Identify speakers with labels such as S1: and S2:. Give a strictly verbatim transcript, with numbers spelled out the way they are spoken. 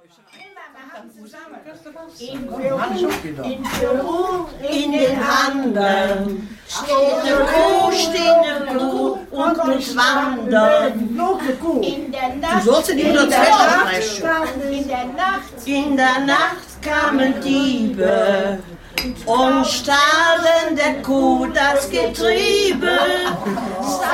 S1: In Peru, in Peru, in den Anden steht eine Kuh, steht eine Kuh und muss wandern. In der Nacht,
S2: Du sollst in die Nacht,
S1: in der Nacht, in der Nacht kamen Diebe und stahlen der Kuh das Getriebe.